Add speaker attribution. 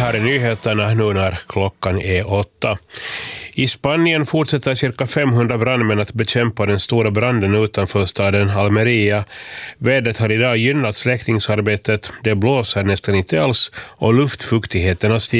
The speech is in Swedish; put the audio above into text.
Speaker 1: här är nyheterna nu när klockan är 8. I Spanien fortsätter cirka 500 brandmän att bekämpa den stora branden utanför staden Almeria. Vädret har idag gynnat släckningsarbetet. Det blåser nästan inte alls och luftfuktigheten har stigit.